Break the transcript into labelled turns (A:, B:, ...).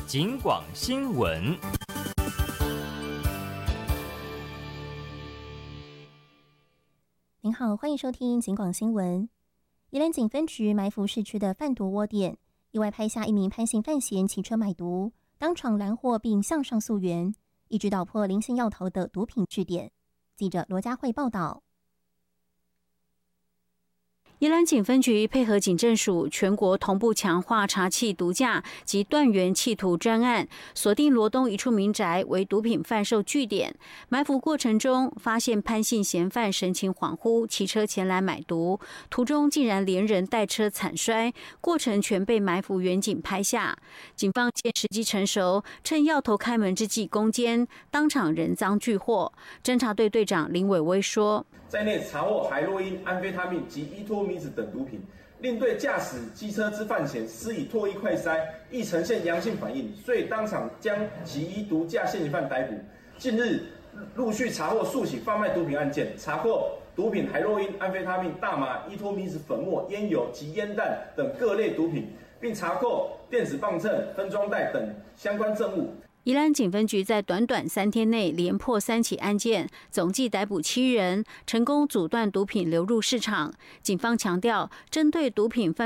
A: 警广新闻。
B: 您好，欢迎收听警广新闻。宜兰警分局埋伏市区的贩毒窝点，意外拍下一名潘姓犯嫌骑车买毒，当场拦获并向上溯源，一举捣破零星要逃的毒品据点。记者罗佳慧报道。
C: 宜兰警分局配合警政署全国同步强化查缉毒架及断源弃毒专案，锁定罗东一处民宅为毒品贩售据点。埋伏过程中，发现潘姓嫌犯神情恍惚，骑车前来买毒，途中竟然连人带车惨摔，过程全被埋伏员警拍下。警方见时机成熟，趁要头开门之际攻坚，当场人赃俱获。侦查队队长林伟威说：“
D: 在内查获海洛因、安非他命及依托米酯等毒品，另对驾驶机车之犯嫌施以唾液快筛，亦呈现阳性反应，遂当场将其依毒驾现行犯逮捕。近日陆续查获数起贩卖毒品案件，查获毒品海洛因、安非他命、大麻、依托米酯粉末、烟油及烟弹等各类毒品，并查扣电子磅秤、分装袋等相关证物。”
C: 宜兰警分局在短短3天内连破3起案件，总计逮捕7人，成功阻断毒品流入市场。警方强调，针对毒品贩